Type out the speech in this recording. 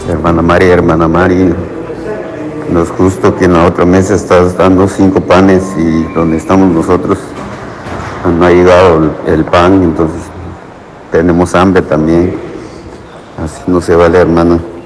Hermana Mari, no es justo que en la otra mesa estás dando 5 panes y donde estamos nosotros no ha llegado el pan, entonces tenemos hambre también. Así no se vale, hermana.